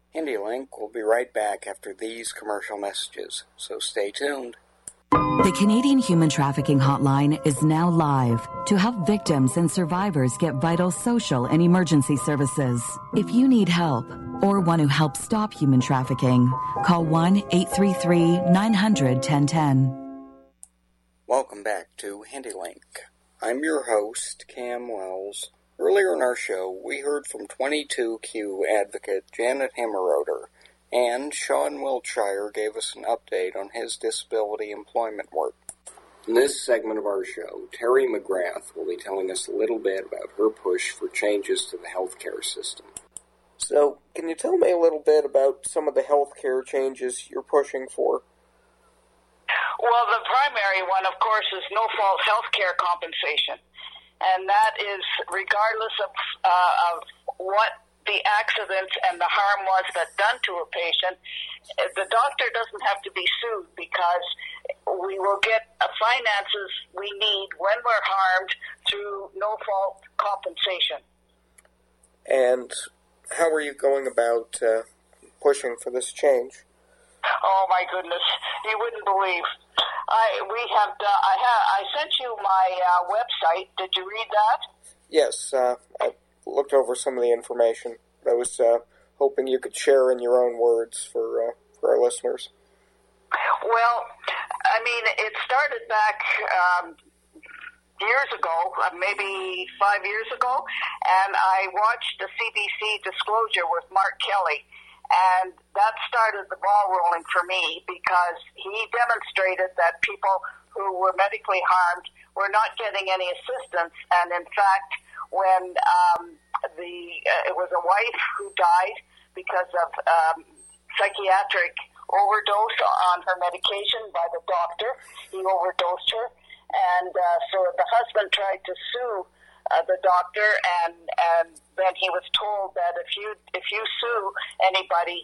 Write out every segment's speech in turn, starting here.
HindyLink will be right back after these commercial messages, so stay tuned. The Canadian Human Trafficking Hotline is now live to help victims and survivors get vital social and emergency services. If you need help or want to help stop human trafficking, call 1-833-900-1010. Welcome back to HindyLink. I'm your host, Cam Wells. Earlier in our show, we heard from 22Q advocate Janet Himmelroder, and Sean Wiltshire gave us an update on his disability employment work. In this segment of our show, Terry McGrath will be telling us a little bit about her push for changes to the healthcare system. So, can you tell me a little bit about some of the healthcare changes you're pushing for? Well, the primary one, of course, is no-fault healthcare compensation. And that is regardless of what the accident and the harm was that done to a patient. The doctor doesn't have to be sued because we will get finances we need when we're harmed through no-fault compensation. And how are you going about pushing for this change? Oh my goodness, you wouldn't believe. I sent you my website. Did you read that? Yes, I looked over some of the information. I was hoping you could share in your own words for our listeners. Well, I mean, it started back years ago, maybe 5 years ago, and I watched the CBC disclosure with Mark Kelly. And that started the ball rolling for me because he demonstrated that people who were medically harmed were not getting any assistance. And in fact, when it was a wife who died because of psychiatric overdose on her medication by the doctor, he overdosed her. And so the husband tried to sue the doctor, and then he was told that if you sue anybody,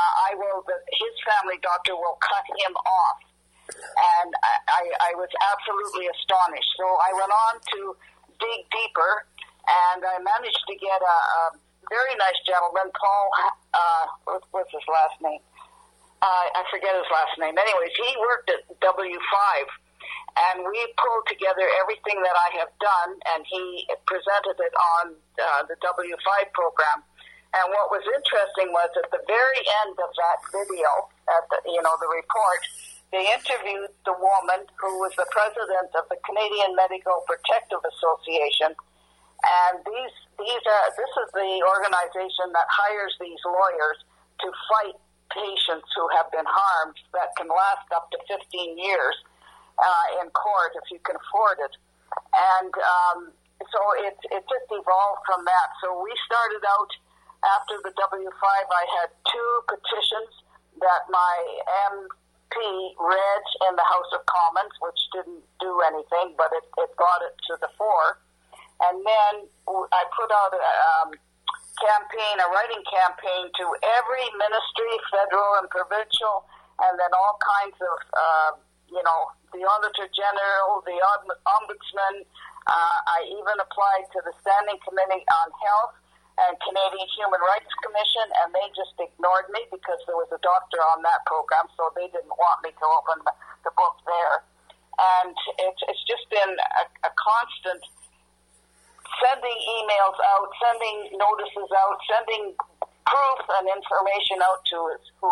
his family doctor will cut him off. And I was absolutely astonished. So I went on to dig deeper, and I managed to get a very nice gentleman, Paul. What's his last name? I forget his last name. Anyways, he worked at W5. And we pulled together everything that I have done, and he presented it on the W5 program. And what was interesting was at the very end of that video, the report, they interviewed the woman who was the president of the Canadian Medical Protective Association. And this is the organization that hires these lawyers to fight patients who have been harmed that can last up to 15 years. In court, if you can afford it. And so it just evolved from that. So we started out after the W5, I had 2 petitions that my MP read in the House of Commons, which didn't do anything, but it brought it to the fore. And then I put out a writing campaign to every ministry, federal and provincial, and then all kinds of, the Auditor General, the Ombudsman. I even applied to the Standing Committee on Health and Canadian Human Rights Commission, and they just ignored me because there was a doctor on that program, so they didn't want me to open the book there. And it's just been a constant sending emails out, sending notices out, sending proof and information out to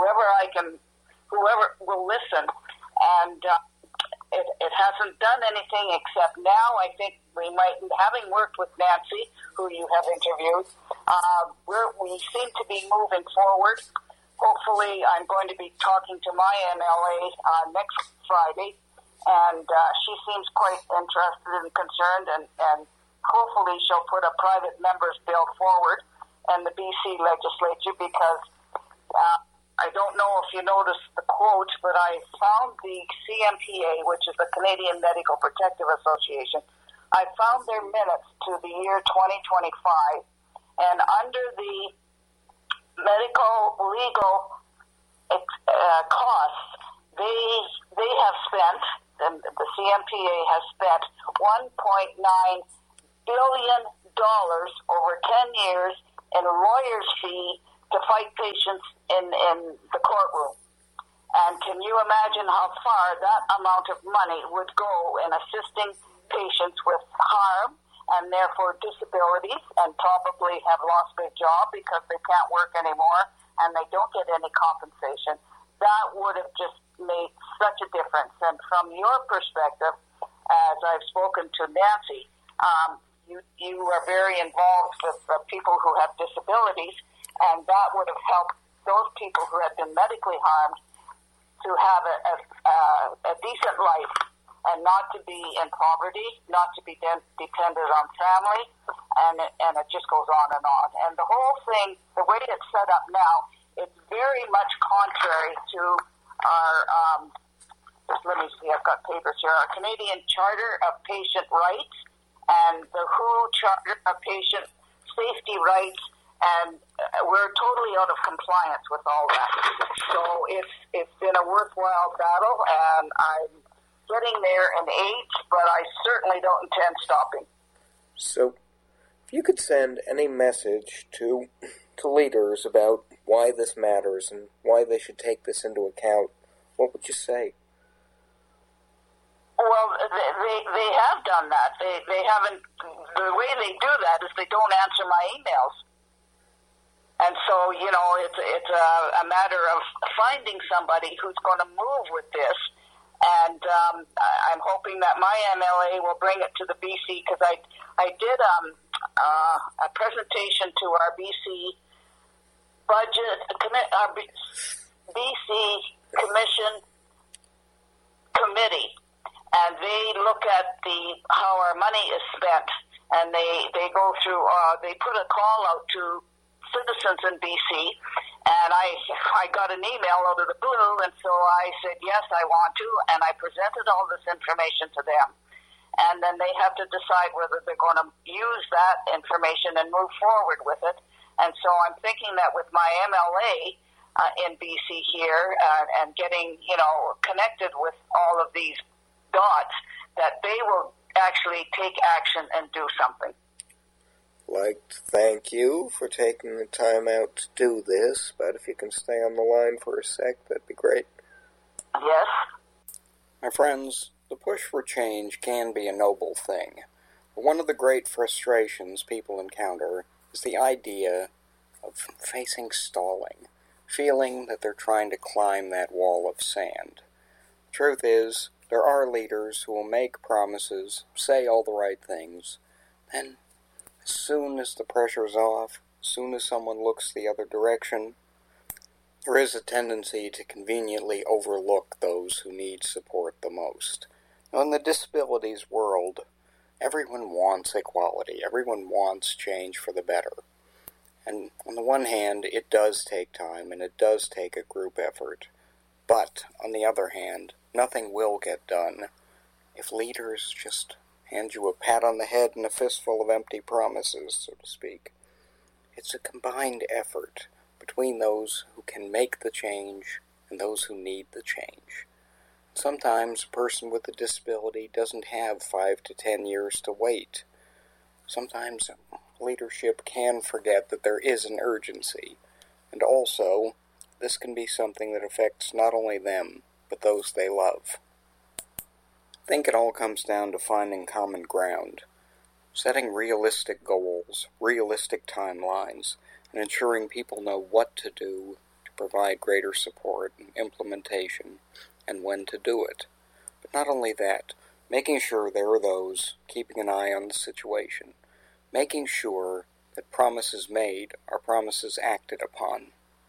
whoever will listen. And it hasn't done anything except now I think we might, having worked with Nancy, who you have interviewed, we seem to be moving forward. Hopefully I'm going to be talking to my MLA next Friday, and she seems quite interested and concerned, and hopefully she'll put a private member's bill forward in the BC legislature because I don't know if you noticed the quote, but I found the CMPA, which is the Canadian Medical Protective Association. I found their minutes to the year 2025, and under the medical legal costs, they have spent, and the CMPA has spent $1.9 billion over 10 years in a lawyer's fee to to fight patients in the courtroom. And can you imagine how far that amount of money would go in assisting patients with harm and therefore disabilities and probably have lost their job because they can't work anymore and they don't get any compensation? That would have just made such a difference. And from your perspective, as I've spoken to Nancy, you are very involved with people who have disabilities, and that would have helped those people who have been medically harmed to have a decent life and not to be in poverty, not to be dependent on family, and it just goes on. And the whole thing, the way it's set up now, it's very much contrary to our, just let me see, I've got papers here, our Canadian Charter of Patient Rights and the WHO Charter of Patient Safety Rights, and we're totally out of compliance with all that. So it's been a worthwhile battle, and I'm getting there in age, but I certainly don't intend stopping. So, if you could send any message to leaders about why this matters and why they should take this into account, what would you say? Well, they have done that. They haven't. The way they do that is they don't answer my emails. And so, it's a matter of finding somebody who's going to move with this. And I'm hoping that my MLA will bring it to the BC, because I did a presentation to our BC budget, BC Commission committee, and they look at how our money is spent, and they go through. They put a call out to citizens in BC, and I got an email out of the blue, and so I said, yes, I want to, and I presented all this information to them. And then they have to decide whether they're going to use that information and move forward with it. And so I'm thinking that with my MLA in BC here and getting, connected with all of these dots, that they will actually take action and do something. Like to thank you for taking the time out to do this, but if you can stay on the line for a sec, that'd be great. Yes? My friends, the push for change can be a noble thing, but one of the great frustrations people encounter is the idea of facing stalling, feeling that they're trying to climb that wall of sand. The truth is, there are leaders who will make promises, say all the right things, then as soon as the pressure's off, as soon as someone looks the other direction, there is a tendency to conveniently overlook those who need support the most. Now, in the disabilities world, everyone wants equality. Everyone wants change for the better. And on the one hand, it does take time, and it does take a group effort. But, on the other hand, nothing will get done if leaders just hand you a pat on the head and a fistful of empty promises, so to speak. It's a combined effort between those who can make the change and those who need the change. Sometimes a person with a disability doesn't have 5 to 10 years to wait. Sometimes leadership can forget that there is an urgency, and also this can be something that affects not only them, but those they love. I think it all comes down to finding common ground, setting realistic goals, realistic timelines, and ensuring people know what to do to provide greater support and implementation, and when to do it. But not only that, making sure there are those keeping an eye on the situation, making sure that promises made are promises acted upon.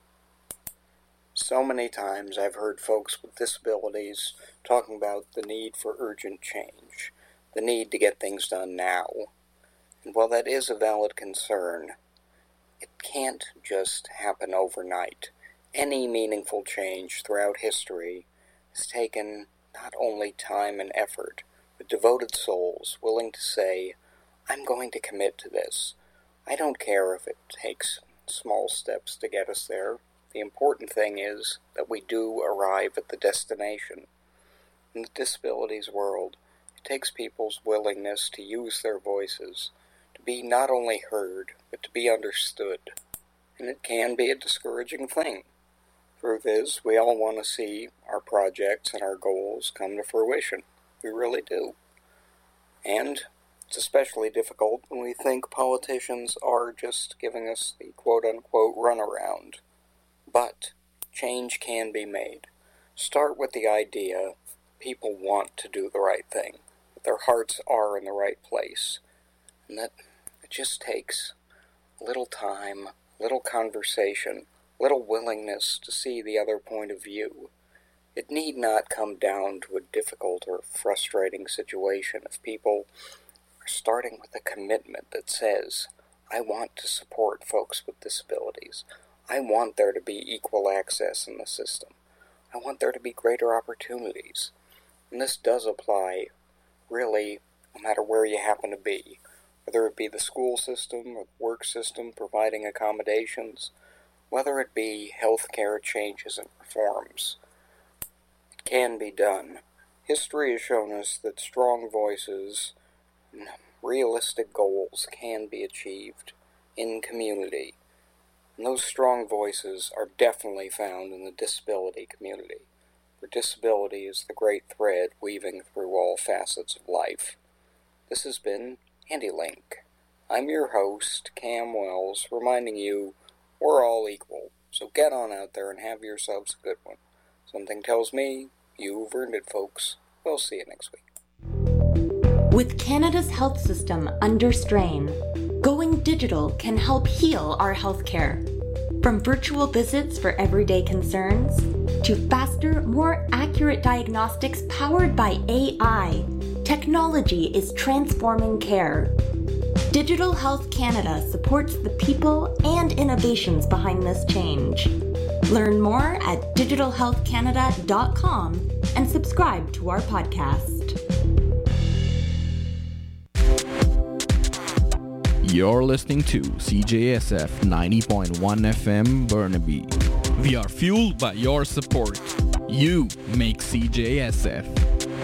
So many times I've heard folks with disabilities talking about the need for urgent change, the need to get things done now. And while that is a valid concern, it can't just happen overnight. Any meaningful change throughout history has taken not only time and effort, but devoted souls willing to say, I'm going to commit to this. I don't care if it takes small steps to get us there. The important thing is that we do arrive at the destination. In the disabilities world, it takes people's willingness to use their voices, to be not only heard, but to be understood. and it can be a discouraging thing. Truth is, we all want to see our projects and our goals come to fruition. We really do. And it's especially difficult when we think politicians are just giving us the quote-unquote runaround. But change can be made. Start with the idea people want to do the right thing, that their hearts are in the right place, and that it just takes a little time, little conversation, little willingness to see the other point of view. It need not come down to a difficult or frustrating situation if people are starting with a commitment that says, I want to support folks with disabilities. I want there to be equal access in the system. I want there to be greater opportunities. And this does apply, really, no matter where you happen to be, whether it be the school system or the work system providing accommodations, whether it be healthcare changes and reforms. It can be done. History has shown us that strong voices and realistic goals can be achieved in community. And those strong voices are definitely found in the disability community, where disability is the great thread weaving through all facets of life. This has been HandyLink. I'm your host, Cam Wells, reminding you we're all equal, so get on out there and have yourselves a good one. Something tells me you've earned it, folks. We'll see you next week. With Canada's health system under strain, going digital can help heal our healthcare. From virtual visits for everyday concerns, to faster, more accurate diagnostics powered by AI, technology is transforming care. Digital Health Canada supports the people and innovations behind this change. Learn more at digitalhealthcanada.com and subscribe to our podcast. You're listening to CJSF 90.1 FM Burnaby. We are fueled by your support. You make CJSF.